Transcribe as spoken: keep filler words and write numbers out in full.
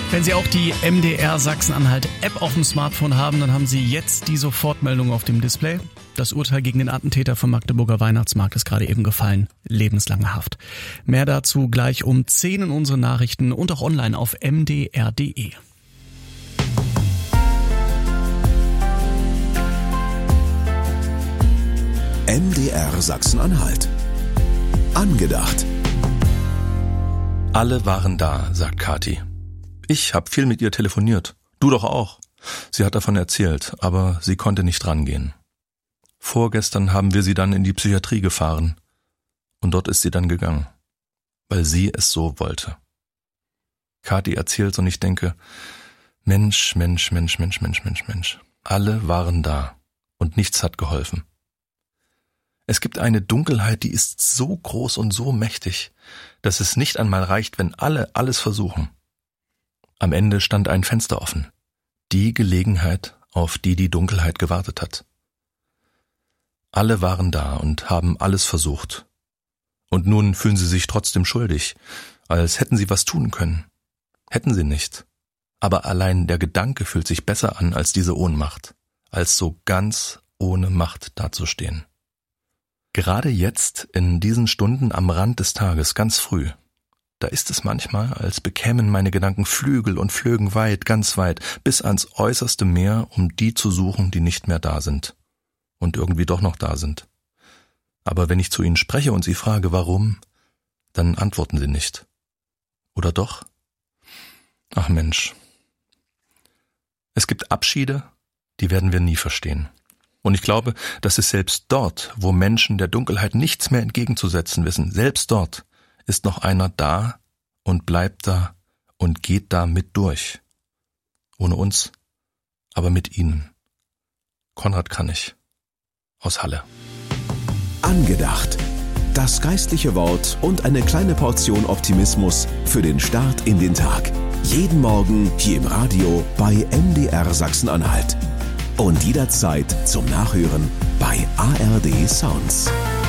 Wenn Sie auch die M D R Sachsen-Anhalt-App auf dem Smartphone haben, dann haben Sie jetzt die Sofortmeldung auf dem Display. Das Urteil gegen den Attentäter vom Magdeburger Weihnachtsmarkt ist gerade eben gefallen. Lebenslange Haft. Mehr dazu gleich um zehn in unseren Nachrichten und auch online auf m d r punkt d e. M D R Sachsen-Anhalt. Angedacht. Alle waren da, sagt Kathi. Ich habe viel mit ihr telefoniert. Du doch auch. Sie hat davon erzählt, aber sie konnte nicht rangehen. Vorgestern haben wir sie dann in die Psychiatrie gefahren. Und dort ist sie dann gegangen. Weil sie es so wollte. Kathi erzählt und ich denke, Mensch, Mensch, Mensch, Mensch, Mensch, Mensch, Mensch. Alle waren da. Und nichts hat geholfen. Es gibt eine Dunkelheit, die ist so groß und so mächtig, dass es nicht einmal reicht, wenn alle alles versuchen. Am Ende stand ein Fenster offen. Die Gelegenheit, auf die die Dunkelheit gewartet hat. Alle waren da und haben alles versucht. Und nun fühlen sie sich trotzdem schuldig, als hätten sie was tun können. Hätten sie nicht. Aber allein der Gedanke fühlt sich besser an als diese Ohnmacht, als so ganz ohne Macht dazustehen. Gerade jetzt, in diesen Stunden am Rand des Tages, ganz früh, da ist es manchmal, als bekämen meine Gedanken Flügel und flögen weit, ganz weit, bis ans äußerste Meer, um die zu suchen, die nicht mehr da sind und irgendwie doch noch da sind. Aber wenn ich zu ihnen spreche und sie frage, warum, dann antworten sie nicht. Oder doch? Ach Mensch. Es gibt Abschiede, die werden wir nie verstehen. Und ich glaube, dass es selbst dort, wo Menschen der Dunkelheit nichts mehr entgegenzusetzen wissen, selbst dort ist noch einer da und bleibt da und geht da mit durch. Ohne uns, aber mit ihnen. Konrad Kranich aus Halle. Angedacht. Das geistliche Wort und eine kleine Portion Optimismus für den Start in den Tag. Jeden Morgen hier im Radio bei M D R Sachsen-Anhalt. Und jederzeit zum Nachhören bei A R D Sounds.